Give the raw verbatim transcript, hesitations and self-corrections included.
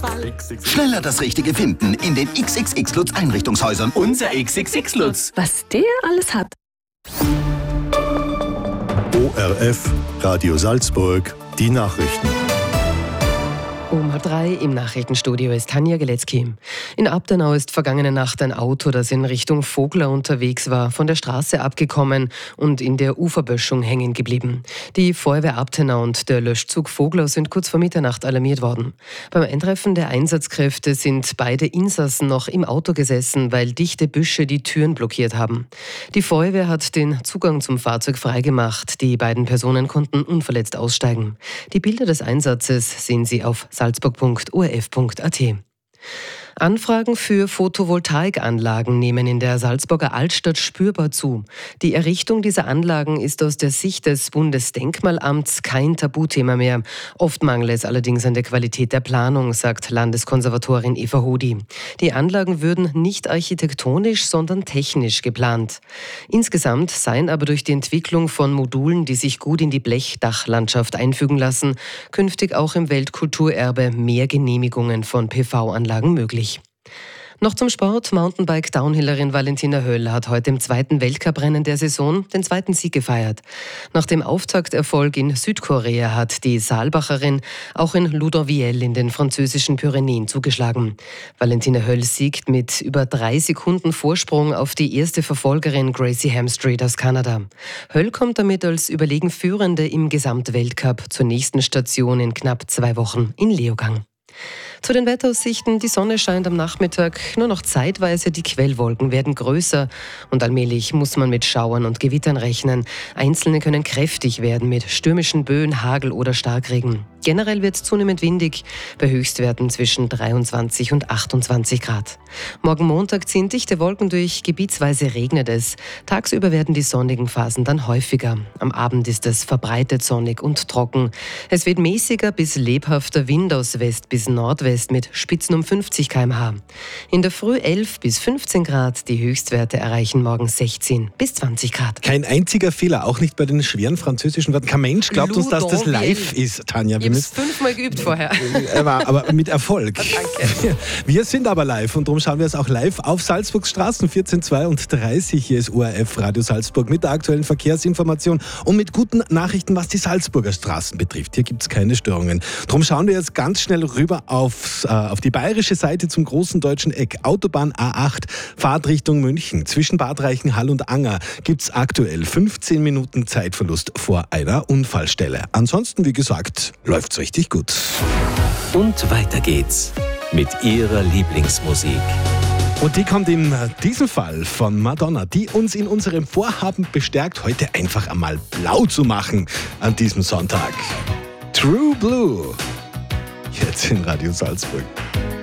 Auswahl. Schneller das Richtige finden in den X X X Lutz Einrichtungshäusern. Unser X X X Lutz. Was der alles hat. O R F, Radio Salzburg, die Nachrichten. Um halb drei im Nachrichtenstudio ist Tanja Geletzky. In Abtenau ist vergangene Nacht ein Auto, das in Richtung Vogler unterwegs war, von der Straße abgekommen und in der Uferböschung hängen geblieben. Die Feuerwehr Abtenau und der Löschzug Vogler sind kurz vor Mitternacht alarmiert worden. Beim Eintreffen der Einsatzkräfte sind beide Insassen noch im Auto gesessen, weil dichte Büsche die Türen blockiert haben. Die Feuerwehr hat den Zugang zum Fahrzeug freigemacht. Die beiden Personen konnten unverletzt aussteigen. Die Bilder des Einsatzes sehen Sie auf salzburg punkt o r f punkt a t. Anfragen für Photovoltaikanlagen nehmen in der Salzburger Altstadt spürbar zu. Die Errichtung dieser Anlagen ist aus der Sicht des Bundesdenkmalamts kein Tabuthema mehr. Oft mangele es allerdings an der Qualität der Planung, sagt Landeskonservatorin Eva Hodi. Die Anlagen würden nicht architektonisch, sondern technisch geplant. Insgesamt seien aber durch die Entwicklung von Modulen, die sich gut in die Blechdachlandschaft einfügen lassen, künftig auch im Weltkulturerbe mehr Genehmigungen von P V-Anlagen möglich. Noch zum Sport. Mountainbike-Downhillerin Valentina Höll hat heute im zweiten Weltcuprennen der Saison den zweiten Sieg gefeiert. Nach dem Auftakterfolg in Südkorea hat die Saalbacherin auch in Loudanvielle in den französischen Pyrenäen zugeschlagen. Valentina Höll siegt mit über drei Sekunden Vorsprung auf die erste Verfolgerin Gracie Hamstreet aus Kanada. Höll kommt damit als überlegen Führende im Gesamtweltcup zur nächsten Station in knapp zwei Wochen in Leogang. Zu den Wetteraussichten: Die Sonne scheint am Nachmittag, nur noch zeitweise, die Quellwolken werden größer und allmählich muss man mit Schauern und Gewittern rechnen. Einzelne können kräftig werden mit stürmischen Böen, Hagel oder Starkregen. Generell wird es zunehmend windig, bei Höchstwerten zwischen dreiundzwanzig und achtundzwanzig Grad. Morgen Montag ziehen dichte Wolken durch, gebietsweise regnet es. Tagsüber werden die sonnigen Phasen dann häufiger. Am Abend ist es verbreitet sonnig und trocken. Es weht mäßiger bis lebhafter Wind aus West bis Nordwest mit Spitzen um fünfzig Kilometer pro Stunde. In der Früh elf bis fünfzehn Grad, die Höchstwerte erreichen morgen sechzehn bis zwanzig Grad. Kein einziger Fehler, auch nicht bei den schweren französischen Worten. Kein Mensch glaubt uns, dass das live ist, Tanja. Ich habe es fünfmal geübt vorher. Aber, aber mit Erfolg. Danke. Wir sind aber live und darum schauen wir es auch live auf Salzburgs Straßen vierzehn, zweiunddreißig. Hier ist O R F Radio Salzburg mit der aktuellen Verkehrsinformation und mit guten Nachrichten, was die Salzburger Straßen betrifft. Hier gibt es keine Störungen. Darum schauen wir jetzt ganz schnell rüber auf, äh, auf die bayerische Seite zum großen deutschen Eck. Autobahn A acht, Fahrtrichtung München. Zwischen Bad Reichenhall und Anger gibt es aktuell fünfzehn Minuten Zeitverlust vor einer Unfallstelle. Ansonsten, wie gesagt, läuft es richtig gut. Und weiter geht's mit Ihrer Lieblingsmusik. Und die kommt in diesem Fall von Madonna, die uns in unserem Vorhaben bestärkt, heute einfach einmal blau zu machen an diesem Sonntag. True Blue. Jetzt in Radio Salzburg.